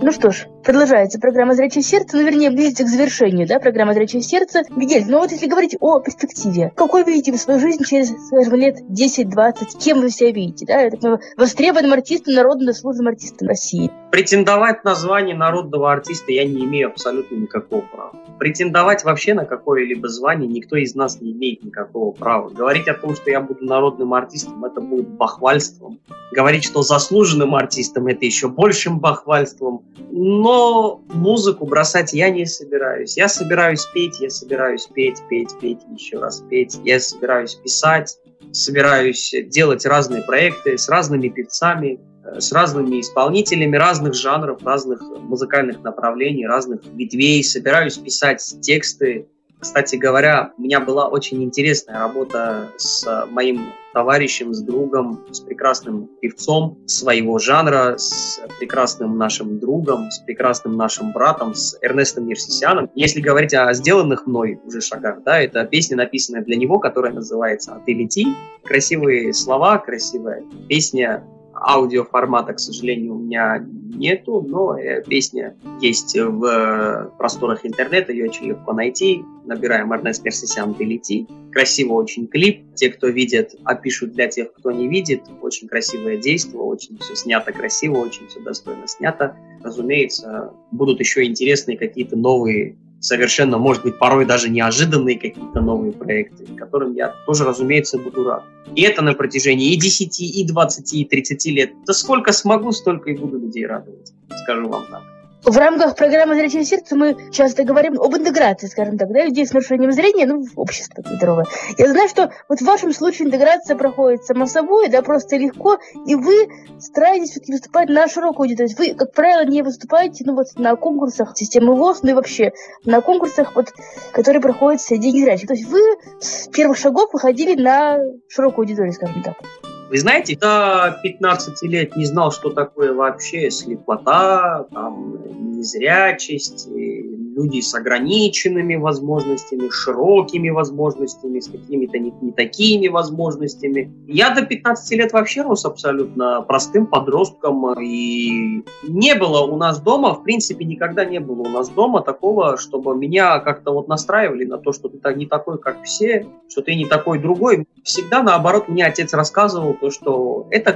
Ну что ж, продолжается программа «Зрячее сердце», ну, вернее, близится к завершению, да, программа «Зрячее сердце». Мигель, ну вот если говорить о перспективе, какой вы видите вы свою жизнь через, скажем, лет 10-20, кем вы себя видите, да, это востребованным артистом, народным заслуженным артистом России? Претендовать на звание народного артиста я не имею абсолютно никакого права. Претендовать вообще на какое-либо звание никто из нас не имеет никакого права. Говорить о том, что я буду народным артистом, это будет бахвальством. Говорить, что заслуженным артистом, это еще большим бахвальством. Но музыку бросать я не собираюсь. Я собираюсь петь, петь, еще раз петь. Я собираюсь писать, собираюсь делать разные проекты с разными певцами, с разными исполнителями разных жанров, разных музыкальных направлений, разных ветвей. Собираюсь писать тексты. Кстати говоря, у меня была очень интересная работа с моим товарищем, с другом, с прекрасным певцом своего жанра, с прекрасным нашим другом, с прекрасным нашим братом, с Эрнестом Нерсисяном. Если говорить о сделанных мной уже шагах, да, это песня, написанная для него, которая называется «А ты лети». Красивые слова, красивая песня. Аудиоформата, к сожалению, у меня нету, но песня есть в просторах интернета, ее очень легко найти. Набираем Эрнест Нерсисян «Ты лети». Красиво очень клип. Те, кто видит, опишут для тех, кто не видит. Очень красивое действие, очень все снято красиво, очень все достойно снято. Разумеется, будут еще интересные какие-то новые, совершенно, может быть, порой даже неожиданные какие-то новые проекты, которым я тоже, разумеется, буду рад. И это на протяжении и 10, и 20, и 30 лет. Да сколько смогу, столько и буду людей радовать, скажу вам так. В рамках программы «Зрячее сердце» мы часто говорим об интеграции, скажем так, да, людей с нарушением зрения, ну, в общество здоровое. Я знаю, что вот в вашем случае интеграция проходит само собой, да, просто легко, и вы стараетесь все-таки выступать на широкую аудиторию. Вы, как правило, не выступаете, ну, вот на конкурсах системы ВОС, ну и вообще на конкурсах, вот, которые проходят среди незрячих. То есть вы с первых шагов выходили на широкую аудиторию, скажем так. Вы знаете, до 15 лет не знал, что такое вообще слепота, там, незрячесть, люди с ограниченными возможностями, широкими возможностями, с какими-то не такими возможностями. Я до 15 лет вообще рос абсолютно простым подростком, и не было у нас дома, в принципе, никогда не было у нас дома такого, чтобы меня как-то вот настраивали на то, что ты не такой, как все, что ты не такой другой. Всегда, наоборот, мне отец рассказывал то, что это